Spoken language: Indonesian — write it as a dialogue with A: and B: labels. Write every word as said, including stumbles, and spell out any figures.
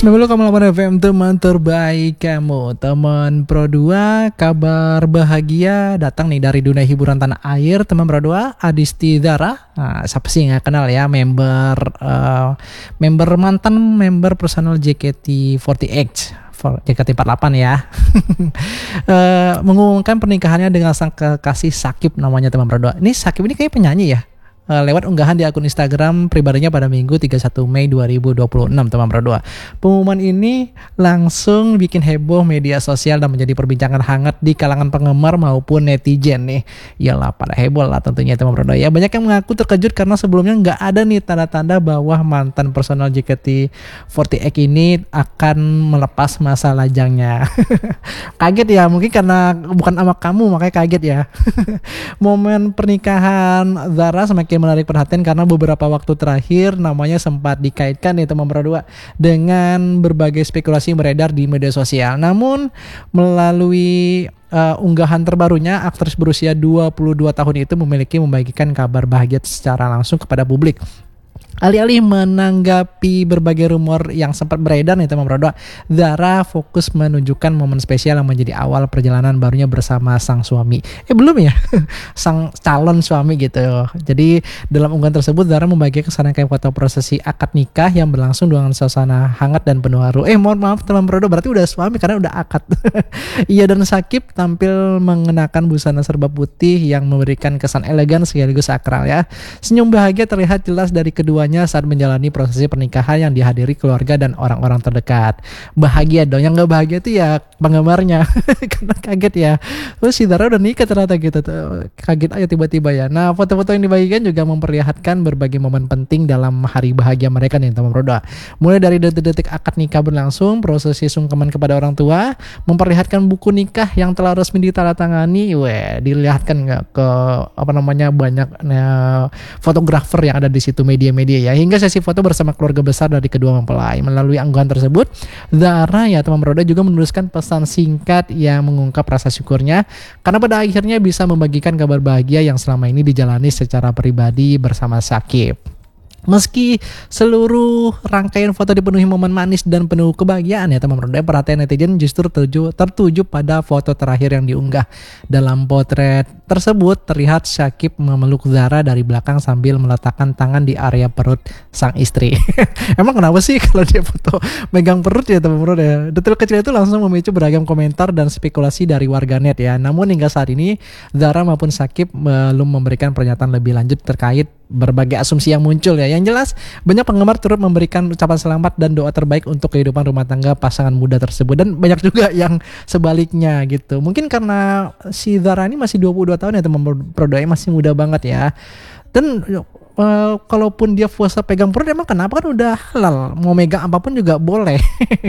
A: sembilan puluh koma delapan F M, teman terbaik kamu. Teman Pro dua, kabar bahagia datang nih dari dunia hiburan tanah air. Teman Pro dua, Adisti Dara. Nah, siapa sih nggak kenal ya, member uh, member mantan member personal J K T empat delapan J K T empat puluh delapan ya. uh, mengumumkan pernikahannya dengan sang kekasih Sakib, namanya teman Pro dua. Ini Sakib ini kayak penyanyi ya. Uh, lewat unggahan di akun Instagram pribadinya pada Minggu tiga puluh satu Mei dua ribu dua puluh enam, teman Pro dua. Pengumuman ini langsung bikin heboh media sosial dan menjadi perbincangan hangat di kalangan penggemar maupun netizen nih. Yalah, pada heboh lah tentunya teman Pro dua ya. Banyak yang mengaku terkejut karena sebelumnya nggak ada nih tanda-tanda bahwa mantan personal J K T empat puluh delapan ini akan melepas masa lajangnya. Kaget ya, mungkin karena bukan sama kamu makanya kaget ya. Momen pernikahan Zara semakin menarik perhatian karena beberapa waktu terakhir namanya sempat dikaitkan nih teman Pro dua dengan berbagai spekulasi beredar di media sosial. Namun melalui uh, unggahan terbarunya, aktris berusia dua puluh dua tahun itu memiliki membagikan kabar bahagia secara langsung kepada publik. Alih-alih menanggapi berbagai rumor yang sempat beredar nih teman Pro dua, Zara fokus menunjukkan momen spesial yang menjadi awal perjalanan barunya bersama sang suami. Eh belum ya? Sang calon suami gitu. Jadi dalam unggahan tersebut Zara membagikan serangkaian foto prosesi akad nikah yang berlangsung dengan suasana hangat dan penuh haru. Eh mohon maaf teman Pro dua, berarti udah suami karena udah akad. Ia dan Sakib tampil mengenakan busana serba putih yang memberikan kesan elegan sekaligus sakral ya. Senyum bahagia terlihat jelas dari kedua saat menjalani prosesi pernikahan yang dihadiri keluarga dan orang-orang terdekat. Bahagia dong, yang gak bahagia itu ya penggemarnya. Karena kaget ya, terus si Zara udah nikah ternyata gitu tuh. Kaget aja tiba-tiba ya. Nah, foto-foto yang dibagikan juga memperlihatkan berbagai momen penting dalam hari bahagia mereka nih teman Pro dua. Mulai dari detik-detik akad nikah berlangsung, prosesi sungkeman kepada orang tua, memperlihatkan buku nikah yang telah resmi ditandatangani. Weh, dilihatkan nggak ke apa namanya banyak nah, fotografer yang ada di situ, media-media ya, hingga sesi foto bersama keluarga besar dari kedua mempelai. Melalui unggahan tersebut, Zara ya teman Pro dua juga menuliskan pesan singkat yang mengungkap rasa syukurnya karena pada akhirnya bisa membagikan kabar bahagia yang selama ini dijalani secara pribadi bersama Sakib. Meski seluruh rangkaian foto dipenuhi momen manis dan penuh kebahagiaan ya teman Pro dua, perhatian netizen justru tertuju, tertuju pada foto terakhir yang diunggah. Dalam potret tersebut terlihat Sakib memeluk Zara dari belakang sambil meletakkan tangan di area perut sang istri. Emang kenapa sih kalau dia foto megang perut ya teman Pro dua ya? Detail kecil itu langsung memicu beragam komentar dan spekulasi dari warganet ya. Namun hingga saat ini Zara maupun Sakib belum memberikan pernyataan lebih lanjut terkait berbagai asumsi yang muncul ya. Yang jelas banyak penggemar turut memberikan ucapan selamat dan doa terbaik untuk kehidupan rumah tangga pasangan muda tersebut, dan banyak juga yang sebaliknya gitu. Mungkin karena si Zara ini masih dua puluh dua tahun ya teman Pro dua, masih muda banget ya. Dan uh, kalaupun dia puasa pegang perut, emang kenapa, kan udah halal, mau megang apapun juga boleh.